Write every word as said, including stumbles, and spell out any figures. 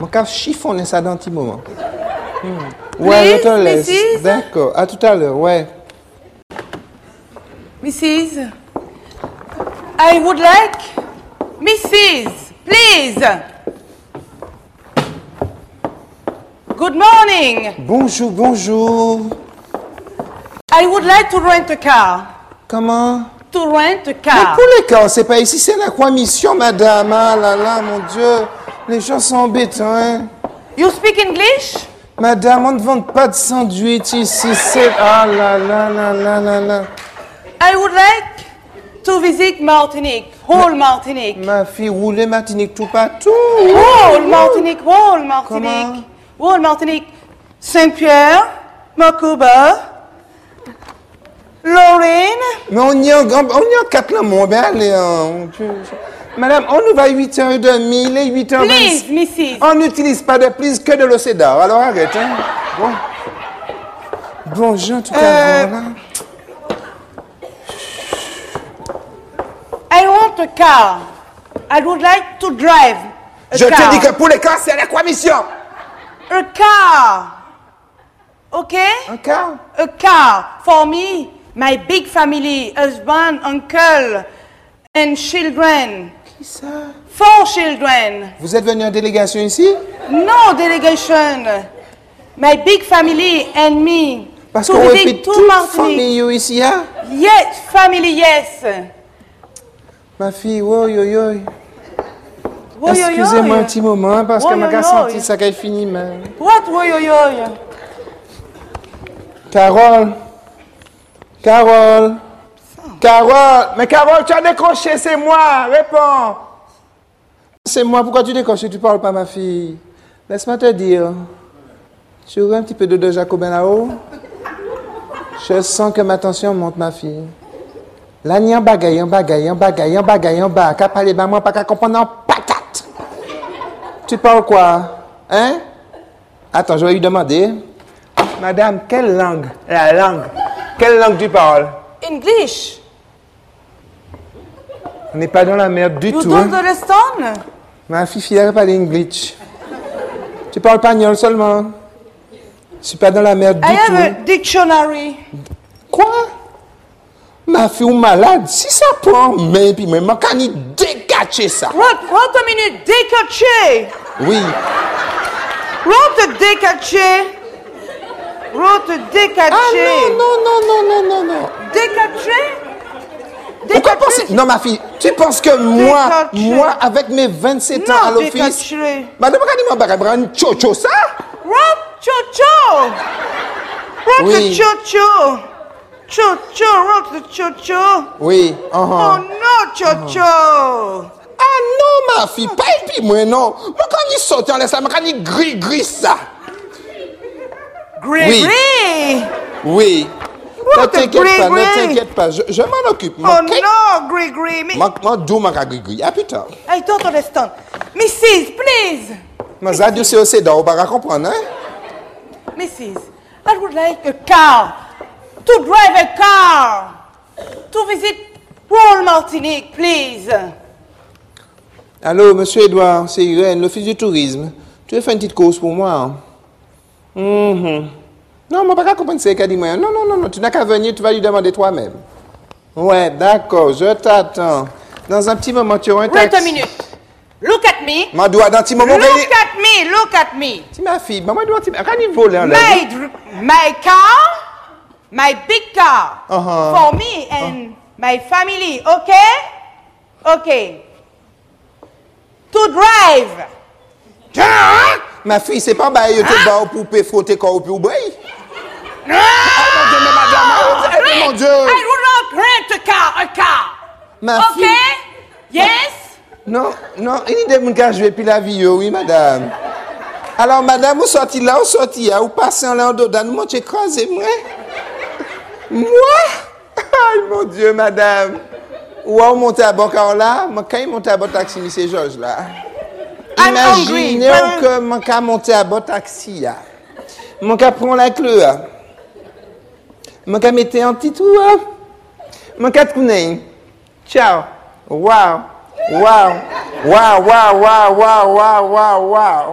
Mon cas chiffonner ça dans un petit moment. Hmm. Ouais, je te laisse. missus D'accord. À tout à l'heure, ouais. missus I would like... missus Please. Good morning. Bonjour, bonjour. I would like to rent a car. Comment? To rent a Mais car. pour les cas, c'est pas ici, c'est la quoi mission, madame? Ah là là, mon Dieu. Les gens sont embêtants, hein. You speak English? Madame, on ne vend pas de sandwich ici, c'est... Ah là là là là là là. I would like to visit Martinique, whole Martinique. Ma fille, roulez Martinique tout partout. Whole Martinique, whole Martinique. Comment? Whole Martinique. Saint-Pierre, Macoba, Lorraine. Mais on y est en, on y est en quatre là, mon ben, allez, hein. Madame, on nous va à huit heures trente, il est huit heures vingt. Please, missus On n'utilise pas de prise que de l'eau cédar. Alors arrête, hein. Bon. Bonjour, en tout cas, Euh, voilà. I want a car. I would like to drive a Je car. te dis que pour les cas, c'est la quoi mission? A car. Okay? Un cas? A car for me, my big family, husband, uncle, and children. Qui ça? Four children. Vous êtes venu en délégation ici? No delegation. My big family and me. Parce to qu'on visit répète to toute Martinique. famille ici, hein? Yes, family, yes. Ma fille, oh, yo, yo. Woy, yo, yo. Excusez-moi un petit moment, parce que Woy, ma yo, gars yo. senti ça qu'elle finit, mais... What, woy, yo, yo. Carole. Carole. Carole. Mais Carole, tu as décroché, c'est moi. Réponds. C'est moi. Pourquoi tu décroches? Tu parles pas, ma fille. Laisse-moi te dire. Tu aurais un petit peu d'eau de Jacobin là-haut? Je sens que ma tension monte, ma fille. Là, il y a un bagaille, un bagaille, un bagaille, un bagaille, un bagaille. Qu'à parler, ben moi, pas qu'à comprendre en patate. Tu parles quoi? Hein? Attends, je vais lui demander. Madame, quelle langue? La langue. Quelle langue tu parles? English. On n'est pas dans la merde du You tout. don't Hein? understand? Ma fille, elle parle English. Tu parles espagnol seulement. Je suis pas dans la merde du I tout. have a dictionary. Quoi? Ma fille ou malade? Si ça prend, mais puis même, quand il décache ça. What, what a minute, décaché. Oui. What a décaché. What a décaché. Ah non, non, non, non, non, non, non. Décaché? Pourquoi penser? Non, ma fille, tu penses que moi, Décaché. moi, avec mes vingt-sept ans à Non, l'office, décaché. madame, quand il m'a barré, chocho ça? What, chocho? What Oui. a chocho? Chocho, what a chocho? Oui. uh-huh. Oh no, chocho. Ah non, ma fille, pas et puis moi, non. Moi, quand il saute en laisse, moi, quand il gris, gris ça. Gris, Oui. gris. Oui. Ne What a t'inquiète pas, gris, ne gris. t'inquiète pas, je, je m'en occupe. Oh Moi, no, gris, gris. Me- moi, moi, d'où ma gris, gris. Ah putain. I don't understand. Missus, please. Mais ça, Dieu, c'est au Cédar, on va pas comprendre, hein? Missus, I would like a car. To drive a car. To visit Whole Martinique, please. Allô, monsieur Edouard, c'est Irène, l'office du tourisme. Tu veux faire une petite course pour moi? Hein? Mhm. Non, moi, pas comprendre ce qu'elle dit. Non, non, non, non, tu n'as qu'à venir, tu vas lui demander toi-même. Ouais, d'accord, je t'attends. Dans un petit moment, tu auras un taxi. Wait a minute. Look at me. Ma doigt dans un petit moment. Look at me. Look at me. Si ma fille, maman doit quand il vole en l'air. My, dr- my car, my big car, Uh-huh. for me and my family, okay? Okay. To drive. Ah! Ma fille, c'est pas bah, yo te bas pour poupée frotter corps puis oublier. Ah! Mon Dieu, mais madame, eh, mon Dieu. I will not rent a car, a car. Ma Okay? fille. Yes? Non, non, il y a des gens qui jouent puis la vie, oui, madame. Alors, madame, vous sortez là, vous sortez là, vous passez en là, en dedans, vous m'avez écrasé, moi. Moi? Aïe, mon Dieu, madame. Ou vous montez à bord, car là, moi, quand il monte à bord taxi, c'est Georges, là. I'm Imaginez hungry. que mon cas monte à bord taxi, là. Mon cas prend la clé, là. Mon cas mette un petit trou, là. Mon cas tourne. Ciao. Wow. Wow. Wow, wow, wow, wow, wow, wow, wow.